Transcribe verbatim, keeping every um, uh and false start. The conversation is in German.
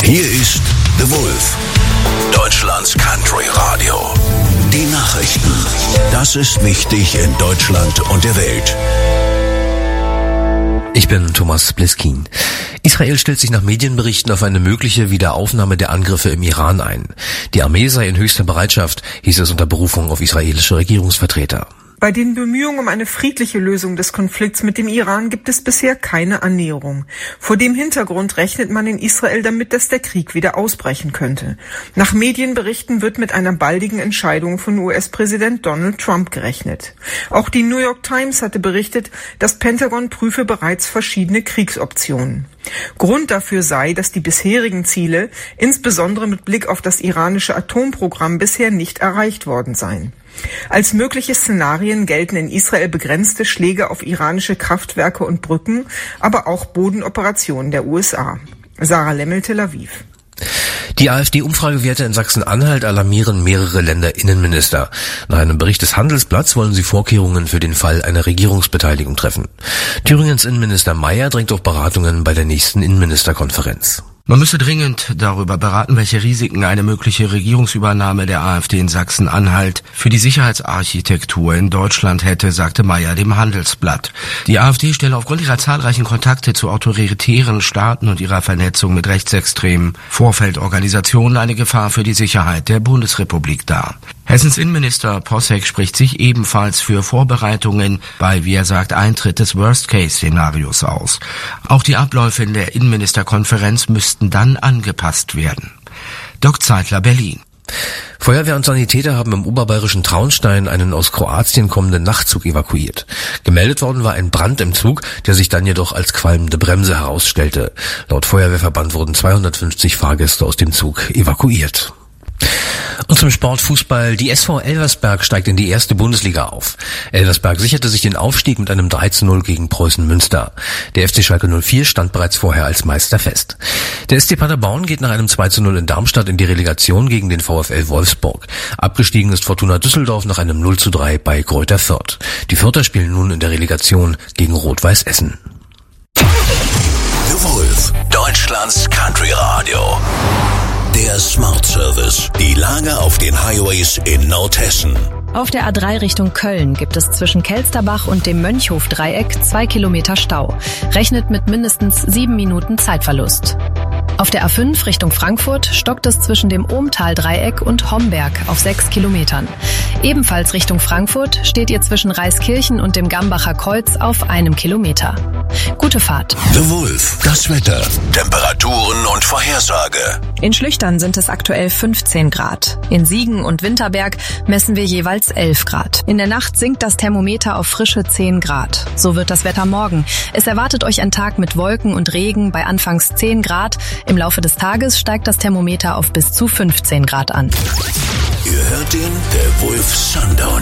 Hier ist The Wolf, Deutschlands Country Radio. Die Nachrichten. Das ist wichtig in Deutschland und der Welt. Ich bin Thomas Bliskin. Israel stellt sich nach Medienberichten auf eine mögliche Wiederaufnahme der Angriffe im Iran ein. Die Armee sei in höchster Bereitschaft, hieß es unter Berufung auf israelische Regierungsvertreter. Bei den Bemühungen um eine friedliche Lösung des Konflikts mit dem Iran gibt es bisher keine Annäherung. Vor dem Hintergrund rechnet man in Israel damit, dass der Krieg wieder ausbrechen könnte. Nach Medienberichten wird mit einer baldigen Entscheidung von U S-Präsident Donald Trump gerechnet. Auch die New York Times hatte berichtet, das Pentagon prüfe bereits verschiedene Kriegsoptionen. Grund dafür sei, dass die bisherigen Ziele, insbesondere mit Blick auf das iranische Atomprogramm, bisher nicht erreicht worden seien. Als mögliche Szenarien gelten in Israel begrenzte Schläge auf iranische Kraftwerke und Brücken, aber auch Bodenoperationen der U S A. Sarah Lemmel, Tel Aviv. Die AfD-Umfragewerte in Sachsen-Anhalt alarmieren mehrere Länderinnenminister. Nach einem Bericht des Handelsblatts wollen sie Vorkehrungen für den Fall einer Regierungsbeteiligung treffen. Thüringens Innenminister Mayer drängt auf Beratungen bei der nächsten Innenministerkonferenz. Man müsse dringend darüber beraten, welche Risiken eine mögliche Regierungsübernahme der AfD in Sachsen-Anhalt für die Sicherheitsarchitektur in Deutschland hätte, sagte Mayer dem Handelsblatt. Die AfD stelle aufgrund ihrer zahlreichen Kontakte zu autoritären Staaten und ihrer Vernetzung mit rechtsextremen Vorfeldorganisationen eine Gefahr für die Sicherheit der Bundesrepublik dar. Hessens Innenminister Posseck spricht sich ebenfalls für Vorbereitungen bei, wie er sagt, Eintritt des Worst-Case-Szenarios aus. Auch die Abläufe in der Innenministerkonferenz müssten dann angepasst werden. Dirk Zeitler, Berlin. Feuerwehr und Sanitäter haben im oberbayerischen Traunstein einen aus Kroatien kommenden Nachtzug evakuiert. Gemeldet worden war ein Brand im Zug, der sich dann jedoch als qualmende Bremse herausstellte. Laut Feuerwehrverband wurden zweihundertfünfzig Fahrgäste aus dem Zug evakuiert. Und zum Sportfußball. Die S V Elversberg steigt in die erste Bundesliga auf. Elversberg sicherte sich den Aufstieg mit einem drei zu null gegen Preußen Münster. Der F C Schalke null vier stand bereits vorher als Meister fest. Der S C Paderborn geht nach einem zwei zu null in Darmstadt in die Relegation gegen den VfL Wolfsburg. Abgestiegen ist Fortuna Düsseldorf nach einem null zu drei bei Greuther Fürth. Die Fürther spielen nun in der Relegation gegen Rot-Weiß Essen. The Wolf, Deutschlands Country Radio. Der Smart Service. Die Lage auf den Highways in Nordhessen. Auf der A drei Richtung Köln gibt es zwischen Kelsterbach und dem Mönchhof-Dreieck zwei Kilometer Stau. Rechnet mit mindestens sieben Minuten Zeitverlust. Auf der A fünf Richtung Frankfurt stockt es zwischen dem Ohmtal-Dreieck und Homberg auf sechs Kilometern. Ebenfalls Richtung Frankfurt steht ihr zwischen Reiskirchen und dem Gambacher Kreuz auf einem Kilometer. Gute Fahrt. The Wolf, das Wetter, Temperaturen und Vorhersage. In Schlüchtern sind es aktuell fünfzehn Grad. In Siegen und Winterberg messen wir jeweils elf Grad. In der Nacht sinkt das Thermometer auf frische zehn Grad. So wird das Wetter morgen. Es erwartet euch ein Tag mit Wolken und Regen bei anfangs zehn Grad. Im Laufe des Tages steigt das Thermometer auf bis zu fünfzehn Grad an. Ihr hört den The Wolf Sundown.